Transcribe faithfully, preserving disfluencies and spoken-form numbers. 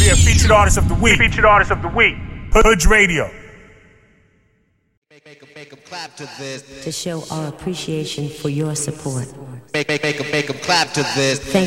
be a featured artist of the week. Featured artist of the week. Hood Radio. Make, make, make them clap to this. To show our appreciation for your support. Make, make, make them, make them clap to this. Thank